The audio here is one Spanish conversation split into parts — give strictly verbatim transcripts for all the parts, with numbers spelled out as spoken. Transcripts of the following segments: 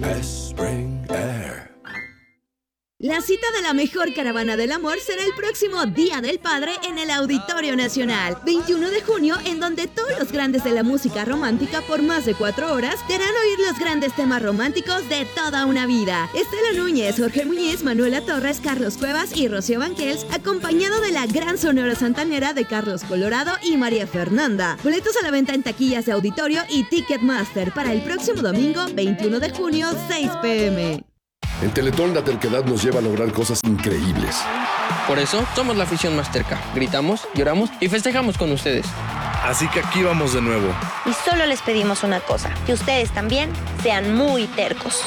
Spring Air. La cita de la mejor caravana del amor será el próximo Día del Padre en el Auditorio Nacional, veintiuno de junio, en donde todos los grandes de la música romántica por más de cuatro horas te harán oír los grandes temas románticos de toda una vida. Estela Núñez, Jorge Muñiz, Manuela Torres, Carlos Cuevas y Rocío Banquels, acompañado de la gran Sonora Santanera de Carlos Colorado y María Fernanda. Boletos a la venta en taquillas de Auditorio y Ticketmaster para el próximo domingo, veintiuno de junio, seis pe eme. En Teletón la terquedad nos lleva a lograr cosas increíbles. Por eso somos la afición más terca. Gritamos, lloramos y festejamos con ustedes. Así que aquí vamos de nuevo. Y solo les pedimos una cosa, que ustedes también sean muy tercos.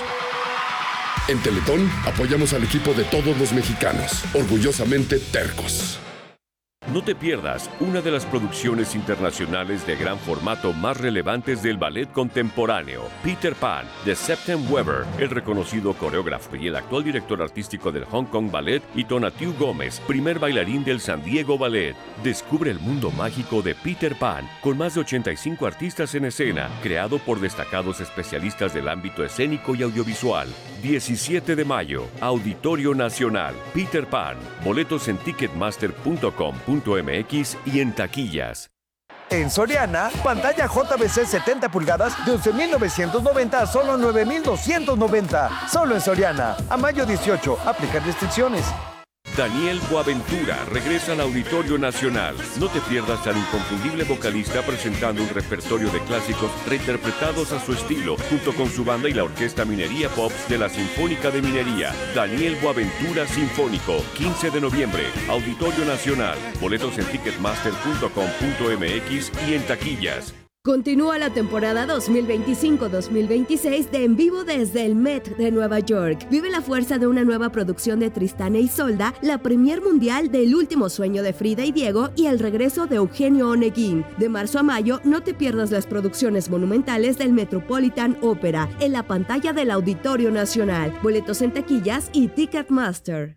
En Teletón apoyamos al equipo de todos los mexicanos, orgullosamente tercos. No te pierdas una de las producciones internacionales de gran formato más relevantes del ballet contemporáneo, Peter Pan, de Septem Weber, el reconocido coreógrafo y el actual director artístico del Hong Kong Ballet, y Tonatiuh Gómez, primer bailarín del San Diego Ballet. Descubre el mundo mágico de Peter Pan, con más de ochenta y cinco artistas en escena, creado por destacados especialistas del ámbito escénico y audiovisual. diecisiete de mayo, Auditorio Nacional, Peter Pan. Boletos en ticketmaster punto com punto eme equis y en taquillas. En Soriana, pantalla J V C setenta pulgadas de once mil novecientos noventa a solo nueve mil doscientos noventa. Solo en Soriana. A mayo dieciocho, aplicar restricciones. Daniel Boaventura regresa al Auditorio Nacional. No te pierdas al inconfundible vocalista presentando un repertorio de clásicos reinterpretados a su estilo, junto con su banda y la Orquesta Minería Pops de la Sinfónica de Minería. Daniel Boaventura Sinfónico, quince de noviembre, Auditorio Nacional. Boletos en ticketmaster punto com punto eme equis y en taquillas. Continúa la temporada dos mil veinticinco dos mil veintiséis de En Vivo desde el Met de Nueva York. Vive la fuerza de una nueva producción de Tristán e Isolda, la premier mundial del Último Sueño de Frida y Diego y el regreso de Eugenio Oneguín. De marzo a mayo, no te pierdas las producciones monumentales del Metropolitan Opera en la pantalla del Auditorio Nacional. Boletos en taquillas y Ticketmaster.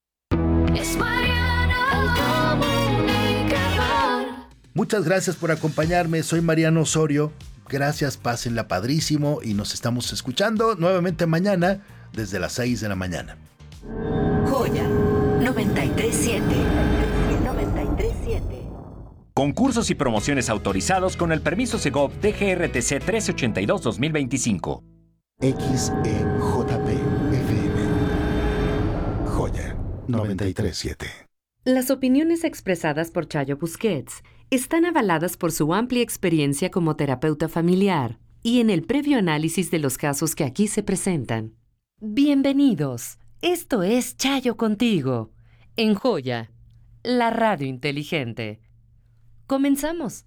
Es Mariano, el comunicador. Muchas gracias por acompañarme, soy Mariano Osorio. Gracias, pásenla padrísimo y nos estamos escuchando nuevamente mañana desde las seis de la mañana. Joya noventa y tres punto siete. noventa y tres punto siete. Concursos y promociones autorizados con el permiso Segov D G R T C trece ochenta y dos dos mil veinticinco. X E J P F M. Joya noventa y tres punto siete. Las opiniones expresadas por Chayo Busquets están avaladas por su amplia experiencia como terapeuta familiar y en el previo análisis de los casos que aquí se presentan. Bienvenidos. Esto es Chayo Contigo, en Joya, la radio inteligente. Comenzamos.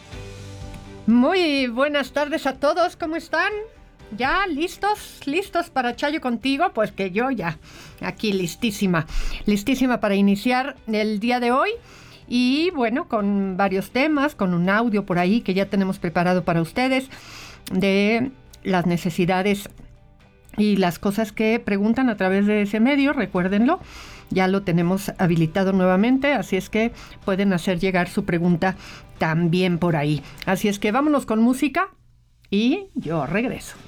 Muy buenas tardes a todos, ¿cómo están? ¿Ya listos? ¿Listos para Chayo Contigo? Pues que yo ya, aquí listísima, listísima para iniciar el día de hoy. Y bueno, con varios temas, con un audio por ahí que ya tenemos preparado para ustedes de las necesidades y las cosas que preguntan a través de ese medio, recuérdenlo, ya lo tenemos habilitado nuevamente, así es que pueden hacer llegar su pregunta también por ahí. Así es que vámonos con música y yo regreso.